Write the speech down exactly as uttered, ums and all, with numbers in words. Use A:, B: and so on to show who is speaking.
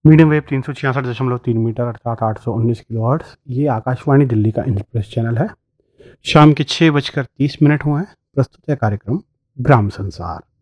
A: Medium wave तीन सौ छियासठ दशमलव तीन मीटर अर्थात आठ सौ उन्नीस किलो हर्ट्स। ये आकाशवाणी दिल्ली का इंद्रप्रस्थ चैनल है। शाम के छः बजकर तीस मिनट हुए हैं। प्रस्तुत है कार्यक्रम ग्राम संसार।